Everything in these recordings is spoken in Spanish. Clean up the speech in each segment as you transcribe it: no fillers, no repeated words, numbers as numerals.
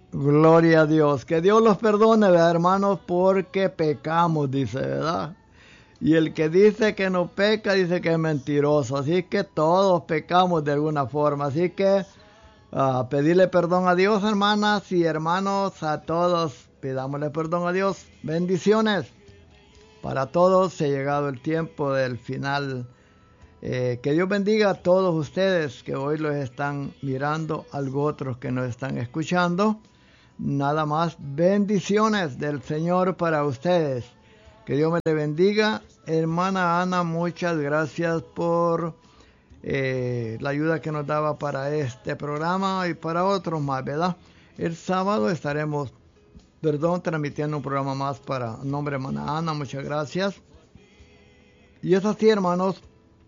Gloria a Dios. Que Dios los perdone, ¿verdad, hermanos? Porque pecamos, dice, ¿verdad? Y el que dice que no peca, dice que es mentiroso. Así que todos pecamos de alguna forma. Así que pedirle perdón a Dios, hermanas y hermanos, a todos. Pidámosle perdón a Dios. Bendiciones para todos. Se ha llegado el tiempo del final. Que Dios bendiga a todos ustedes que hoy los están mirando, algo otros que nos están escuchando. Nada más bendiciones del Señor para ustedes. Que Dios me le bendiga. Hermana Ana, muchas gracias por la ayuda que nos daba para este programa y para otros más, ¿verdad? El sábado estaremos, transmitiendo un programa más para nombre de hermana Ana. Muchas gracias. Y es así, hermanos.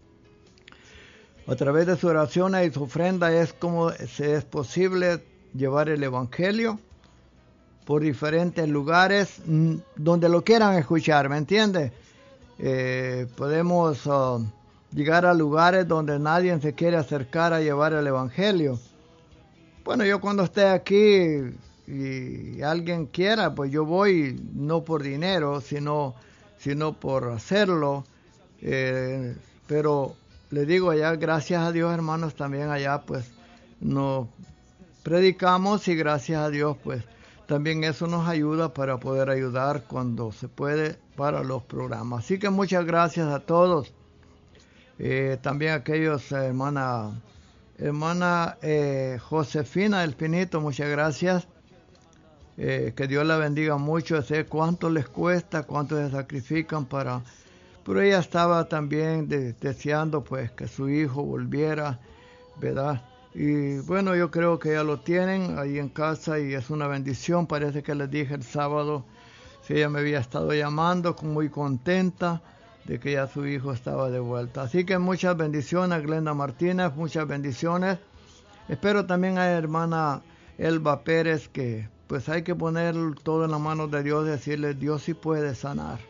A través de sus oraciones y su ofrenda es como es posible llevar el Evangelio por diferentes lugares donde lo quieran escuchar, ¿me entiende? Podemos llegar a lugares donde nadie se quiere acercar a llevar el Evangelio. Bueno, yo cuando esté aquí y alguien quiera, pues yo voy no por dinero, sino por hacerlo. Pero le digo allá, gracias a Dios, hermanos, también allá pues nos predicamos y gracias a Dios pues también eso nos ayuda para poder ayudar cuando se puede para los programas. Así que muchas gracias a todos. También a aquellos, hermana Josefina del Pinito, muchas gracias. Que Dios la bendiga mucho. Sé cuánto les cuesta, cuánto se sacrifican para... Pero ella estaba también deseando pues que su hijo volviera, ¿verdad? Y bueno, yo creo que ya lo tienen ahí en casa y es una bendición. Parece que les dije el sábado, si ella me había estado llamando, muy contenta de que ya su hijo estaba de vuelta. Así que muchas bendiciones, Glenda Martínez, muchas bendiciones. Espero también a la hermana Elba Pérez, que pues hay que poner todo en las manos de Dios, decirle, Dios sí puede sanar.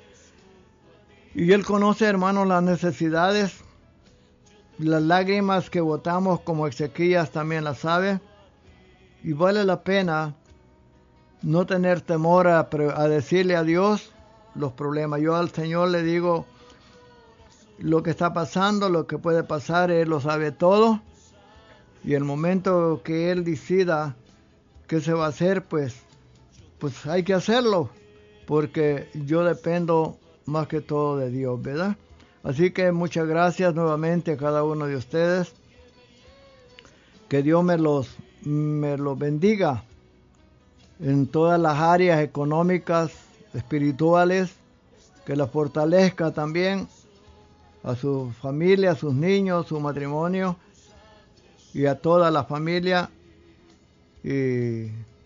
Y Él conoce, hermanos, las necesidades, las lágrimas que botamos como Ezequías también las sabe. Y vale la pena no tener temor a decirle a Dios los problemas. Yo al Señor le digo lo que está pasando, lo que puede pasar, Él lo sabe todo. Y el momento que Él decida qué se va a hacer, pues hay que hacerlo. Porque yo dependo más que todo de Dios, ¿verdad? Así que muchas gracias nuevamente a cada uno de ustedes. Que Dios me los bendiga en todas las áreas económicas, espirituales, que los fortalezca también a su familia, a sus niños, su matrimonio y a toda la familia. Y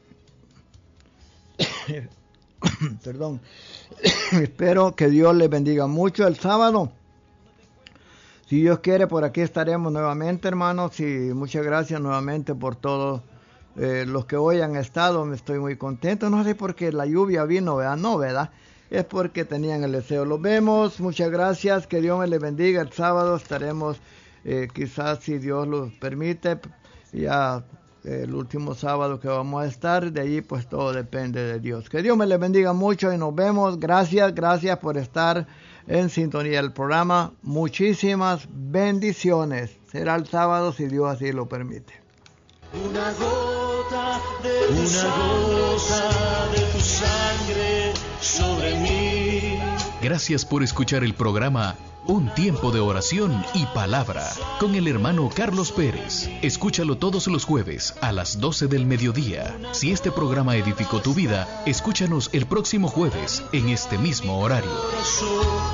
perdón. Espero que Dios les bendiga mucho el sábado. Si Dios quiere, por aquí estaremos nuevamente, hermanos. Y muchas gracias nuevamente por todos los que hoy han estado. Me estoy muy contento. No sé por qué la lluvia vino, ¿verdad? No, ¿verdad? Es porque tenían el deseo. Los vemos. Muchas gracias. Que Dios me les bendiga. El sábado estaremos, quizás si Dios lo permite, ya el último sábado que vamos a estar. De allí pues todo depende de Dios. Que Dios me les bendiga mucho y nos vemos. Gracias por estar en sintonía del programa. Muchísimas bendiciones. Será el sábado si Dios así lo permite. Una gota de tu sangre sobre mí. Gracias por escuchar el programa Un Tiempo de Oración y Palabra con el hermano Carlos Pérez. Escúchalo todos los jueves a las 12 del mediodía. Si este programa edificó tu vida, escúchanos el próximo jueves en este mismo horario.